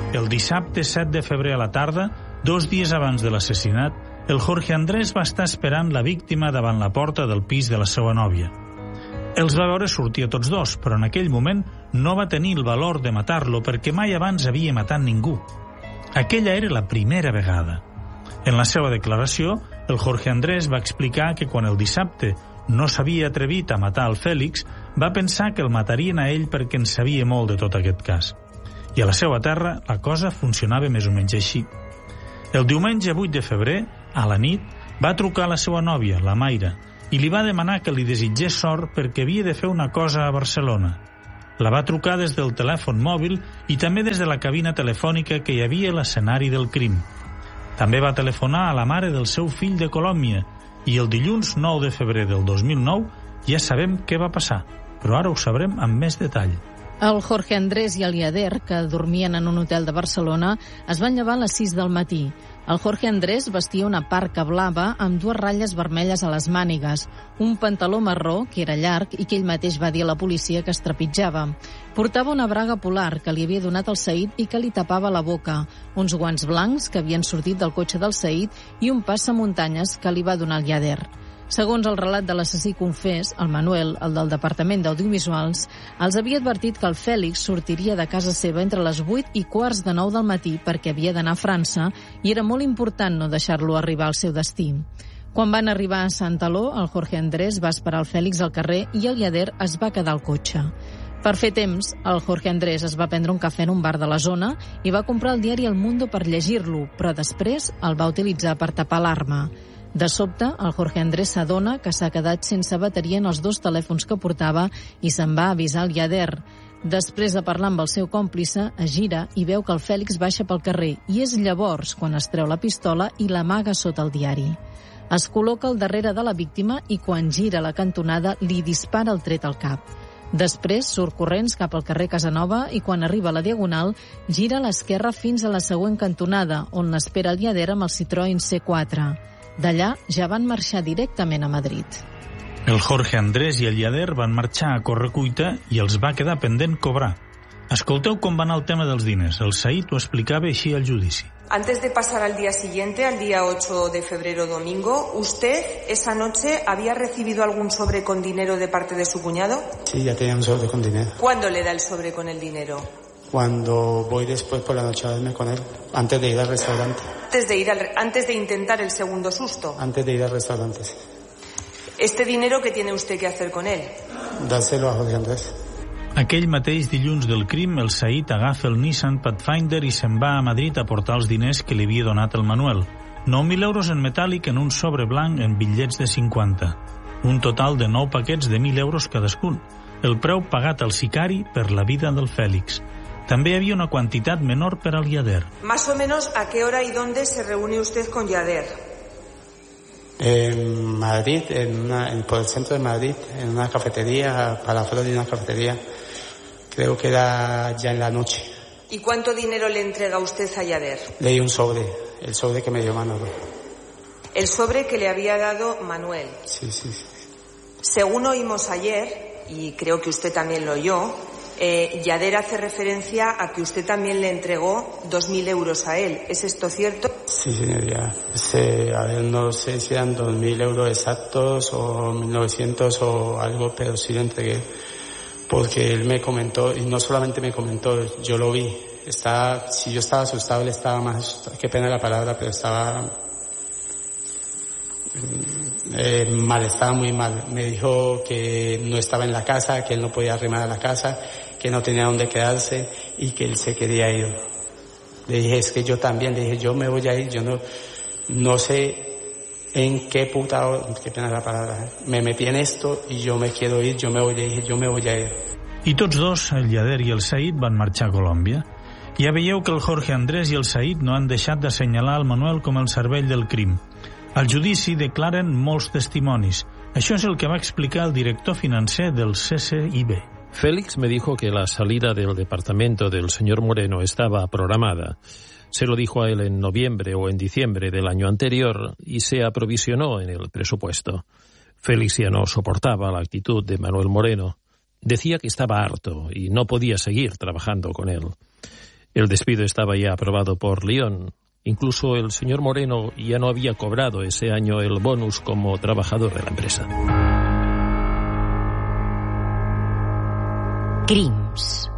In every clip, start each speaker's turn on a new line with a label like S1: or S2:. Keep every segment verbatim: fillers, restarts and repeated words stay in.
S1: El dissabte set de febrer a la tarda, dos dies abans de l'assassinat, el Jorge Andrés va estar esperant la víctima davant la porta del pis de la seva nòvia. Els va veure sortir a tots dos, però en aquell moment no va tenir el valor de matar-lo perquè mai abans havia matat ningú. Aquella era la primera vegada. En la seva declaració, el Jorge Andrés va explicar que quan el dissabte no s'havia atrevit a matar el Fèlix, va pensar que el matarien a ell perquè en sabia molt de tot aquest cas. I a la seva terra la cosa funcionava més o menys així. El diumenge vuit de febrer, a la nit, va trucar a la seva nòvia, la Mayra, i li va demanar que li desitgés sort perquè havia de fer una cosa a Barcelona. La va trucar des del telèfon mòbil i també des de la cabina telefònica que hi havia a l'escenari del crim. També va telefonar a la mare del seu fill de Colòmbia i el dilluns nou de febrer del dos mil nou ja sabem què va passar, però ara ho sabrem amb més detall.
S2: El Jorge Andrés i el Yader, que dormien en un hotel de Barcelona, es van llevar a les sis del matí. El Jorge Andrés vestia una parca blava amb dues ratlles vermelles a les mànigues, un pantaló marró, que era llarg i que ell mateix va dir a la policia que es trepitjava. Portava una braga polar que li havia donat el Said i que li tapava la boca, uns guants blancs que havien sortit del cotxe del Said i un passamuntanyes que li va donar el Yader. Segons el relat de l'assassí confés, el Manuel, el del Departament d'Audiovisuals, els havia advertit que el Fèlix sortiria de casa seva entre les vuit i quarts de nou del matí perquè havia d'anar a França i era molt important no deixar-lo arribar al seu destí. Quan van arribar a Sant Aló, el Jorge Andrés va esperar el Fèlix al carrer i el Yader es va quedar al cotxe. Per fer temps, el Jorge Andrés es va prendre un cafè en un bar de la zona i va comprar el diari El Mundo per llegir-lo, però després el va utilitzar per tapar l'arma. De sobte, el Jorge Andrés s'adona que s'ha quedat sense bateria en els dos telèfons que portava i se'n va avisar el Yader. Després de parlar amb el seu còmplice, es gira i veu que el Fèlix baixa pel carrer i és llavors quan es treu la pistola i l'amaga sota el diari. Es col·loca al darrere de la víctima i quan gira la cantonada li dispara el tret al cap. Després surt corrents cap al carrer Casanova i quan arriba a la Diagonal gira a l'esquerra fins a la següent cantonada, on l'espera el Yader amb el Citroën C quatre. D'allà ja van marxar directament a Madrid.
S1: El Jorge Andrés i el Yader van marxar a correcuita i els va quedar pendent cobrar. Escolteu com va anar el tema dels diners. El Said ho explicava així al judici.
S3: Antes de pasar al día siguiente, al día ocho de febrero domingo, ¿usted esa noche había recibido algún sobre con dinero de parte de su cuñado?
S4: Sí, ya tenía un sobre con dinero.
S3: ¿Cuándo le da el sobre con el dinero?
S4: Cuando voy después por la noche a verme con él, antes de ir al restaurante.
S3: Antes de ir al, antes de intentar el segundo susto.
S4: Antes de ir al restaurante, sí.
S3: ¿Este dinero qué tiene usted que hacer con él?
S4: Dárselo a Jorge Andrés.
S1: Aquell mateix dilluns del crim, el Said agafa el Nissan Pathfinder i se'n va a Madrid a portar els diners que li havia donat el Manuel. nou mil euros en metàl·lic en un sobre blanc en bitllets de cinquanta. Un total de nou paquets de mil euros cadascun. El preu pagat al sicari per la vida del Fèlix. També hi havia una quantitat menor per al Yader.
S3: Más o menos, ¿a qué hora y dónde se reúne usted con Yader?
S4: En Madrid, en una, en, por el centro de Madrid, en una cafetería, para la flor de una cafetería. Creo que era ya en la noche.
S3: ¿Y cuánto dinero le entrega usted a Yader?
S4: Le di un sobre, el sobre que me dio Manuel.
S3: El sobre que le había dado Manuel.
S4: Sí, sí, sí.
S3: Según oímos ayer, y creo que usted también lo oyó, Eh, Yader hace referencia a que usted también le entregó dos mil euros a él. ¿Es esto cierto?
S4: Sí, señoría. Pues, a ver, no sé si eran dos mil euros exactos o mil novecientos o algo, pero sí le entregué. Porque él me comentó, y no solamente me comentó, yo lo vi. Estaba, si yo estaba asustado, él estaba más asustado. Qué pena la palabra, pero estaba eh, mal, estaba muy mal. Me dijo que no estaba en la casa, que él no podía arrimar a la casa, que no tenía dónde quedarse y que él se quería ir. Le dije, es que yo también, le dije, yo me voy a ir, yo no, no sé en qué puta, qué pena la palabra, me metí en esto y yo me quiero ir, yo me voy, le dije, yo me voy a ir.
S1: I tots dos, el Yader i el Said, van marxar a Colòmbia. Ja veieu que el Jorge Andrés i el Said no han deixat d'assenyalar el Manuel com el cervell del crim. Al judici declaren molts testimonis. Això és el que va explicar el director financer del C C I B.
S5: Félix me dijo que la salida del departamento del señor Moreno estaba programada. Se lo dijo a él en noviembre o en diciembre del año anterior y se aprovisionó en el presupuesto. Félix ya no soportaba la actitud de Manuel Moreno. Decía que estaba harto y no podía seguir trabajando con él. El despido estaba ya aprobado por Lyon. Incluso el señor Moreno ya no había cobrado ese año el bonus como trabajador de la empresa.
S6: Crims,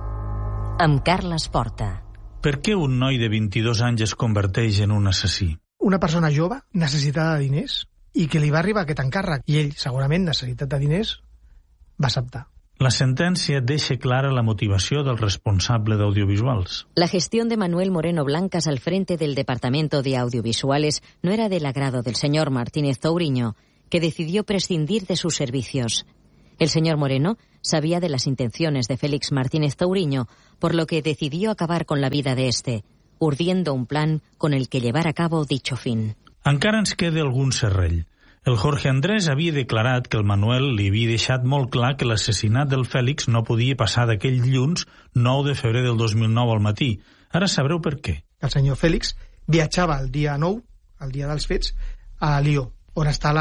S6: amb Carles Porta.
S1: Per què un noi de vint-i-dos anys es converteix en un assassí?
S7: Una persona jove, necessitada de diners, i que li va arribar aquest encàrrec, i ell, segurament necessitat de diners, va acceptar.
S1: La sentència deixa clara la motivació del responsable d'audiovisuals.
S6: La gestión de Manuel Moreno Blancas al frente del Departamento de Audiovisuales no era del agrado del señor Martínez Touriño, que decidió prescindir de sus servicios. El señor Moreno sabía de las intenciones de Félix Martínez Touriño, por lo que decidió acabar con la vida de este, urdiendo un plan con el que llevar a cabo dicho fin.
S1: Encara ens queda algun serrell. El Jorge Andrés havia declarat que el Manuel li havia deixat molt clar que l'assassinat del Fèlix no podia passar d'aquell dilluns nou de febrer del dos mil nou al matí. Ara sabreu per què.
S7: El senyor Fèlix viatjava el dia nou, el dia dels fets, a Lió, on està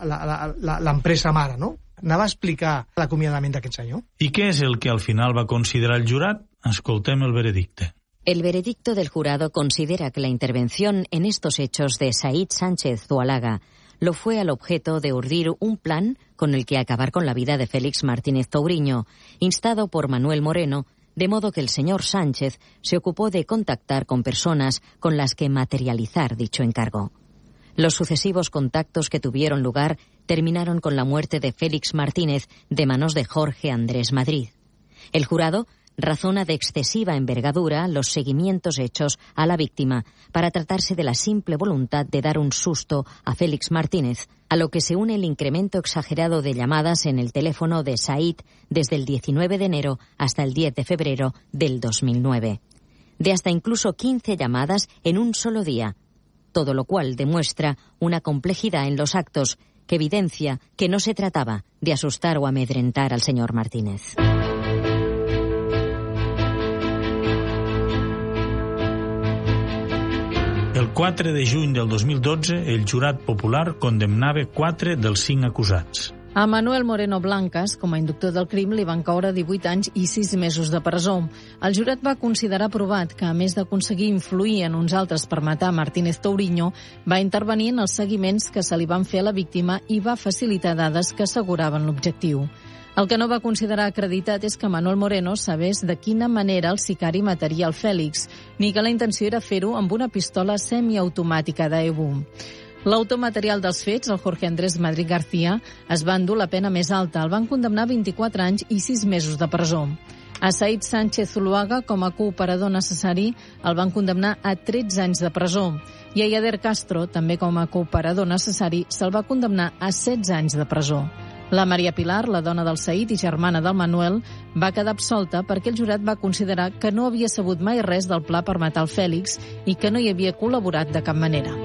S7: l'empresa mare, no? Anava a explicar l'acomiadament d'aquest senyor.
S1: I què és el que al final va considerar el jurat? Escoltem el veredicte.
S6: El veredicto del jurado considera que la intervención en estos hechos de Said Sánchez Zualaga lo fue al objeto de urdir un plan con el que acabar con la vida de Félix Martínez Touriño, instado por Manuel Moreno, de modo que el señor Sánchez se ocupó de contactar con personas con las que materializar dicho encargo. Los sucesivos contactos que tuvieron lugar terminaron con la muerte de Félix Martínez de manos de Jorge Andrés Madrid. El jurado razona de excesiva envergadura los seguimientos hechos a la víctima para tratarse de la simple voluntad de dar un susto a Félix Martínez, a lo que se une el incremento exagerado de llamadas en el teléfono de Said desde el diecinueve de enero hasta el diez de febrero del dos mil nueve. De hasta incluso quince llamadas en un solo día, todo lo cual demuestra una complejidad en los actos que evidencia que no se trataba de asustar o amedrentar al señor Martínez.
S1: El quatre de juny del dos mil dotze, el jurat popular condemnava quatre dels cinc acusats.
S2: A Manuel Moreno Blancas, com a inductor del crim, li van caure divuit anys i sis mesos de presó. El jurat va considerar provat que, a més d'aconseguir influir en uns altres per matar Martínez Touriño, va intervenir en els seguiments que se li van fer a la víctima i va facilitar dades que asseguraven l'objectiu. El que no va considerar acreditat és que Manuel Moreno sabés de quina manera el sicari mataria el Fèlix, ni que la intenció era fer-ho amb una pistola semiautomàtica d'E B U. L'autor material dels fets, el Jorge Andrés Madrid García, es va endur la pena més alta. El van condemnar a vint-i-quatre anys i sis mesos de presó. A Said Sánchez Zuloaga, com a cooperador necessari, el van condemnar a tretze anys de presó. I a Yader Castro, també com a cooperador necessari, se'l va condemnar a setze anys de presó. La Maria Pilar, la dona del Said i germana del Manuel, va quedar absolta perquè el jurat va considerar que no havia sabut mai res del pla per matar el Fèlix i que no hi havia col·laborat de cap manera.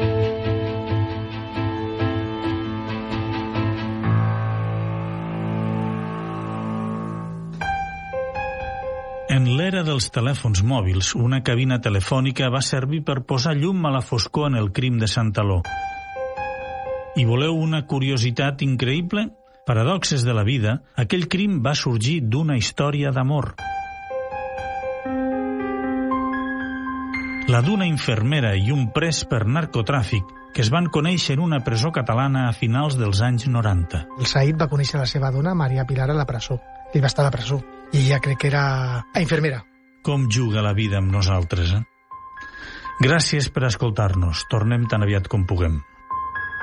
S1: En l'era dels telèfons mòbils, una cabina telefònica va servir per posar llum a la foscor en el crim de Santaló. I voleu una curiositat increïble? Paradoxes de la vida, aquell crim va sorgir d'una història d'amor. La d'una infermera i un pres per narcotràfic que es van conèixer en una presó catalana a finals dels anys noranta.
S7: El Said va conèixer la seva dona, Maria Pilar, a la presó. Ell va estar a la presó. I ella crec que era infermera.
S1: Com juga la vida amb nosaltres, eh? Gràcies per escoltar-nos. Tornem tan aviat com puguem.